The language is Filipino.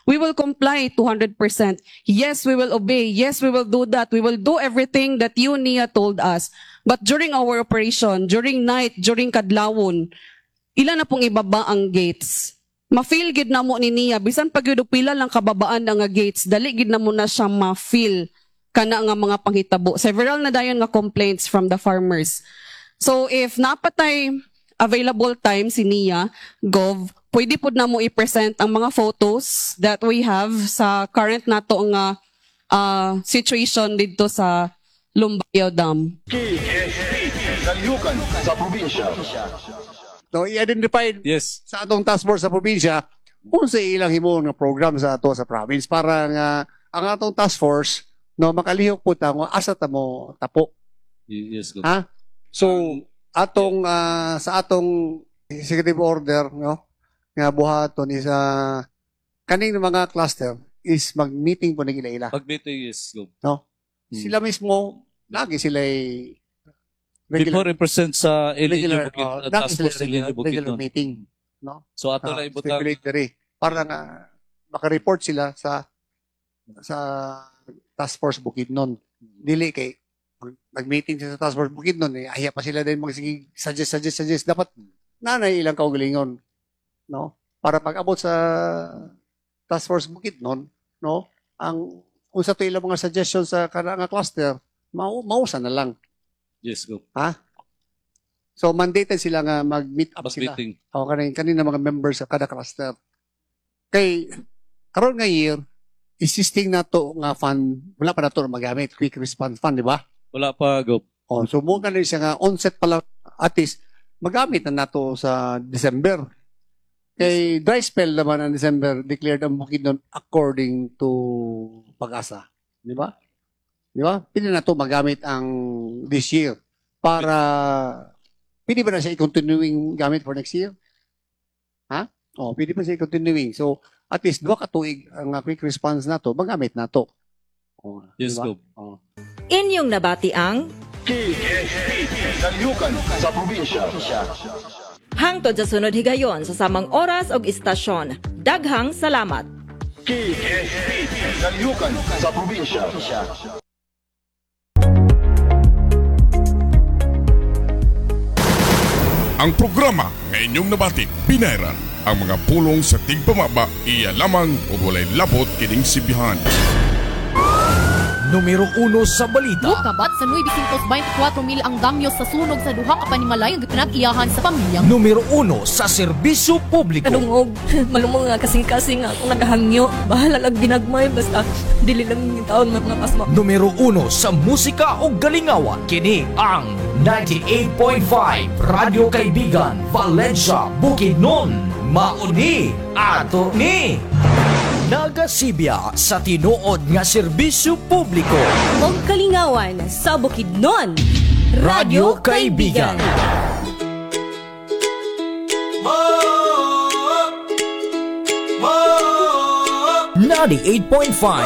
we will comply 200%. Yes, we will obey. Yes, we will do that. We will do everything that you, Nia, told us. But during our operation, during night, during kadlawon, ilan na pong ibaba ang gates. Ma-feel gid na mo ni Nia, bisan pag yun pila lang kababaan na nga gates, dali gid na mo na siya ma-feel kana nga mga panghitabo. Several na dayon nga complaints from the farmers. So if napatay available time si Nia, Gov, pwede po na mo i-present ang mga photos that we have sa current nato nga situation dito sa Lumbayo Dam. Kalihukan sa probinsya. So, i-identify sa atong task force sa probinsya kung sa ilang himo nga program sa ato sa province para nga ang atong task force no makalihok po ta nga asa ta mo tapo. Yes, Gov. Ha? So, atong sa atong executive order no nga buhaton is kaning mga cluster is mag-meeting po na ila-ila. Pag-meeting is Gov. No? Sila mismo lagi sila Before represent sa regular task force regular meeting, no? So ato na ibutang regulatory para nga maka-report sila sa task force Bukidnon. Dili kay nag-meeting sa task force Bukidnon ahiya pa sila din suggest dapat nanay ilang kaugalingon, no? Para pag-abot sa task force Bukidnon, no? Ang unsa to ilang mga suggestions sa kana nga cluster, mausa na lang. Yes, Gov. Ha? So, mandated sila nga mag-meet up sila. O, kanina mga members sa kada cluster. Kay, karon nga year, existing na to nga fund, wala pa na to magamit, quick response fund, di ba? Wala pa, Gov. O, so, muna na siya nga, onset pa lang, at least, magamit na nato sa December. Kay, dry spell naman ang December, declared ang Bukidnon according to Pag-asa. Di ba? Di ba? Pwede na ito magamit ang this year para pwede ba na siya i-continuing gamit for next year? Ha? O, pwede ba siya i-continuing. So, at least 2 katuig ang quick response na to, magamit na to. O, yes, diba? Gov. Inyong nabati ang Kalihukan sa probinsya. hangtod sa sunod higayon sa samang oras og istasyon. Daghang salamat. Kalihukan sa probinsya. Ang programa nga inyong nabati, binayran. Ang mga pulong sa tigpamaba, iya lamang o walay labot kining sibihan. Numero 1 sa balita. Bukabat sa 924,000 ang damyo sa sunog sa duha ka panimalay nga pinag-iyahan sa pamilya. Numero 1 sa serbisyo publiko. Kadungog, malumong nga kasing-kasing nga kung nagahangyo. Bahala lang ginagmay, basta dili lang yung taon mga pasma. Numero 1 sa musika o galingawan. Kini ang 98.5 Radio Kaibigan, Valencia, Bukidnon. Mauni ato ni Nagasibya sa tinuod nga serbisyo publiko. Og kalingawan sa Bukidnon. Radio Kaibigan. 98.5